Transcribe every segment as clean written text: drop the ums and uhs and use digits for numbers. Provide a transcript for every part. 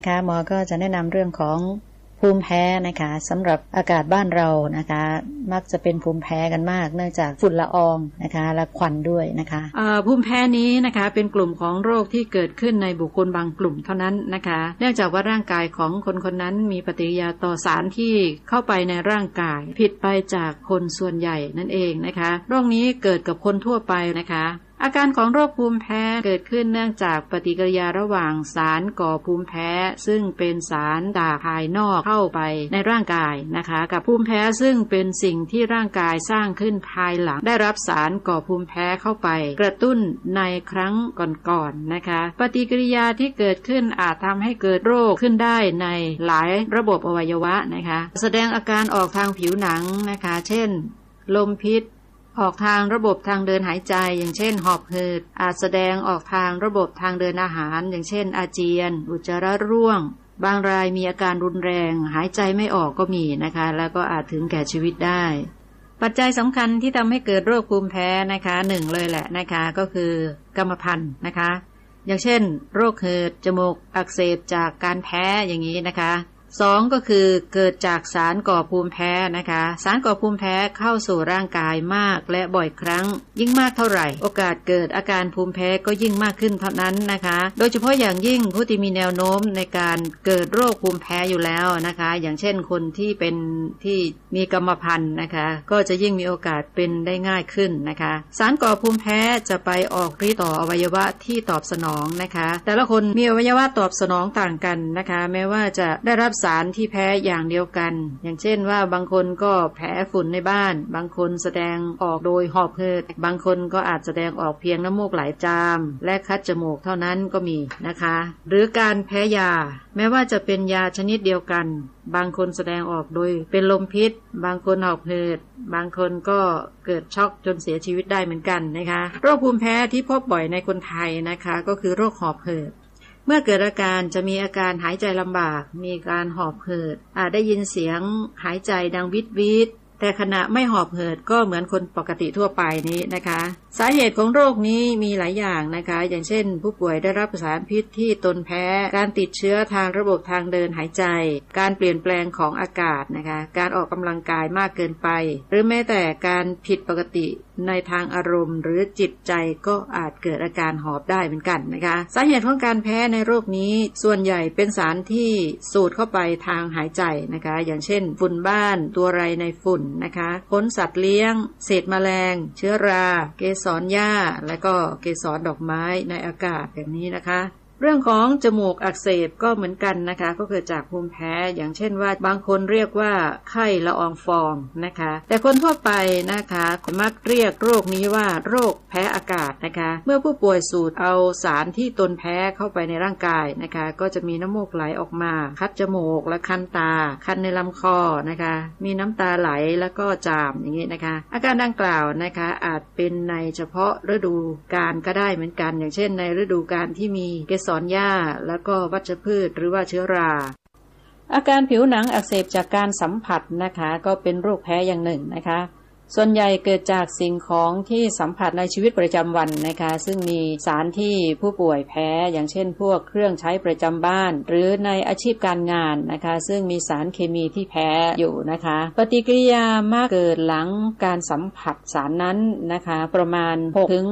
นะคะหมอก็จะแนะนำเรื่องของภูมิแพ้นะคะสำหรับอากาศบ้านเรานะคะมักจะเป็นภูมิแพ้กันมากเนื่องจากฝุ่นละอองนะคะและควันด้วยนะคะภูมิแพ้นี้นะคะเป็นกลุ่มของโรคที่เกิดขึ้นในบุคคลบางกลุ่มเท่านั้นนะคะเนื่องจากว่าร่างกายของคนคนนั้นมีปฏิกิริยาต่อสารที่เข้าไปในร่างกายผิดไปจากคนส่วนใหญ่นั่นเองนะคะโรคนี้เกิดกับคนทั่วไปนะคะอาการของโรคภูมิแพ้เกิดขึ้นเนื่องจากปฏิกิริยาระหว่างสารก่อภูมิแพ้ซึ่งเป็นสารจากภายนอกเข้าไปในร่างกายนะคะกับภูมิแพ้ซึ่งเป็นสิ่งที่ร่างกายสร้างขึ้นภายหลังได้รับสารก่อภูมิแพ้เข้าไปกระตุ้นในครั้งก่อนๆนะคะปฏิกิริยาที่เกิดขึ้นอาจทำให้เกิดโรคขึ้นได้ในหลายระบบอวัยวะนะคะแสดงอาการออกทางผิวหนังนะคะเช่นลมพิษออกทางระบบทางเดินหายใจอย่างเช่นหอบหืดอาจแสดงออกทางระบบทางเดินอาหารอย่างเช่นอาเจียนอุจจาระร่วงบางรายมีอาการรุนแรงหายใจไม่ออกก็มีนะคะแล้วก็อาจถึงแก่ชีวิตได้ปัจจัยสำคัญที่ทำให้เกิดโรคภูมิแพ้นะคะหนึ่งเลยแหละนะคะก็คือกรรมพันธุ์นะคะอย่างเช่นโรคหืดจมูกอักเสบจากการแพ้อย่างนี้นะคะสองก็คือเกิดจากสารก่อภูมิแพ้นะคะสารก่อภูมิแพ้เข้าสู่ร่างกายมากและบ่อยครั้งยิ่งมากเท่าไหร่โอกาสเกิดอาการภูมิแพ้ก็ยิ่งมากขึ้นเท่านั้นนะคะโดยเฉพาะอย่างยิ่งผู้ที่มีแนวโน้มในการเกิดโรคภูมิแพ้อยู่แล้วนะคะอย่างเช่นคนที่มีกรรมพันธุ์นะคะก็จะยิ่งมีโอกาสเป็นได้ง่ายขึ้นนะคะสารก่อภูมิแพ้จะไปออกฤทธิ์ต่ออวัยวะที่ตอบสนองนะคะแต่ละคนมีอวัยวะตอบสนองต่างกันนะคะแม้ว่าจะได้รับสารที่แพ้อย่างเดียวกันอย่างเช่นว่าบางคนก็แพ้ฝุ่นในบ้านบางคนแสดงออกโดยหอบหืดบางคนก็อาจแสดงออกเพียงน้ำมูกไหลจามและคัดจมูกเท่านั้นก็มีนะคะหรือการแพ้ยาแม้ว่าจะเป็นยาชนิดเดียวกันบางคนแสดงออกโดยเป็นลมพิษบางคนหอบหืดบางคนก็เกิดช็อกจนเสียชีวิตได้เหมือนกันนะคะโรคภูมิแพ้ที่พบบ่อยในคนไทยนะคะก็คือโรคหอบหืดเมื่อเกิดอาการจะมีอาการหายใจลำบากมีการหอบหืดอาจได้ยินเสียงหายใจดังวิดวิดแต่ขณะไม่หอบหืดก็เหมือนคนปกติทั่วไปนี้นะคะสาเหตุของโรคนี้มีหลายอย่างนะคะอย่างเช่นผู้ป่วยได้รับสารพิษที่ตนแพ้การติดเชื้อทางระบบทางเดินหายใจการเปลี่ยนแปลงของอากาศนะคะการออกกำลังกายมากเกินไปหรือแม้แต่การผิดปกติในทางอารมณ์หรือจิตใจก็อาจเกิดอาการหอบได้เหมือนกันนะคะสาเหตุของการแพ้ในโรคนี้ส่วนใหญ่เป็นสารที่สูดเข้าไปทางหายใจนะคะอย่างเช่นฝุ่นบ้านตัวไรในฝุ่นนะคะขนสัตว์เลี้ยงเศษแมลงเชื้อราเกสรหญ้าและก็เกสรดอกไม้ในอากาศแบบนี้นะคะเรื่องของจมูกอักเสบก็เหมือนกันนะคะก็เกิดจากภูมิแพ้อย่างเช่นว่าบางคนเรียกว่าไข้ละอองฟองนะคะแต่คนทั่วไปนะคะมักเรียกโรคนี้ว่าโรคแพ้อากาศนะคะเมื่อผู้ป่วยสูดเอาสารที่ตนแพ้เข้าไปในร่างกายนะคะก็จะมีน้ำมูกไหลออกมาคัดจมูกและคันตาคันในลำคอนะคะมีน้ำตาไหลแล้วก็จามอย่างนี้นะคะอาการดังกล่าวนะคะอาจเป็นในเฉพาะฤดูกาลก็ได้เหมือนกันอย่างเช่นในฤดูกาลที่มีเกสรหญ้าแล้วก็วัชพืชหรือว่าเชื้อราอาการผิวหนังอักเสบจากการสัมผัสนะคะก็เป็นโรคแพ้อย่างหนึ่งนะคะส่วนใหญ่เกิดจากสิ่งของที่สัมผัสในชีวิตประจำวันนะคะซึ่งมีสารที่ผู้ป่วยแพ้อย่างเช่นพวกเครื่องใช้ประจำบ้านหรือในอาชีพการงานนะคะซึ่งมีสารเคมีที่แพ้อยู่นะคะปฏิกิริยามากเกิดหลังการสัมผัสสารนั้นนะคะประมาณ6 ถึง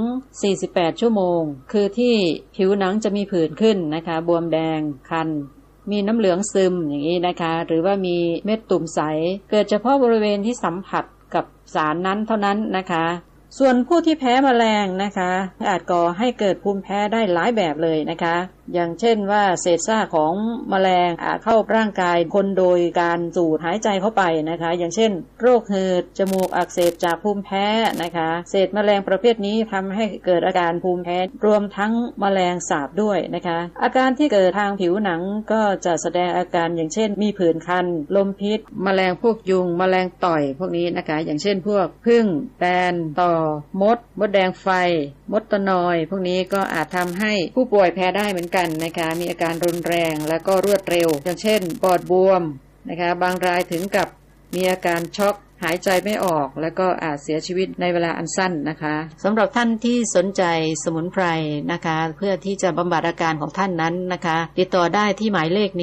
48 ชั่วโมงคือที่ผิวหนังจะมีผื่นขึ้นนะคะบวมแดงคันมีน้ำเหลืองซึมอย่างนี้นะคะหรือว่ามีเม็ดตุ่มใสเกิดเฉพาะบริเวณที่สัมผัสกับสารนั้นเท่านั้นนะคะส่วนผู้ที่แพ้แมลงนะคะอาจก่อให้เกิดภูมิแพ้ได้หลายแบบเลยนะคะอย่างเช่นว่าเศษซากของแมลงอาจเข้าร่างกายคนโดยการสูดหายใจเข้าไปนะคะอย่างเช่นโรคหืดจมูกอักเสบจากภูมิแพ้นะคะเศษแมลงประเภทนี้ทำให้เกิดอาการภูมิแพ้รวมทั้งแมลงสาบด้วยนะคะอาการที่เกิดทางผิวหนังก็จะแสดงอาการอย่างเช่นมีผื่นคันลมพิษแมลงพวกยุงแมลงต่อยพวกนี้นะคะอย่างเช่นพวกผึ้งแตนต่อมดแดงไฟมดตะนอยพวกนี้ก็อาจทำให้ผู้ป่วยแพ้ได้เหมือนกันนะคะมีอาการรุนแรงและก็รวดเร็วอย่างเช่นปอดบวมนะคะบางรายถึงกับมีอาการช็อกหายใจไม่ออกแล้วก็อาจเสียชีวิตในเวลาอันสั้นนะคะสำหรับท่านที่สนใจสมุนไพรนะคะเพื่อที่จะบำบัดอาการของท่านนั้นนะคะติดต่อได้ที่หมายเลขนี้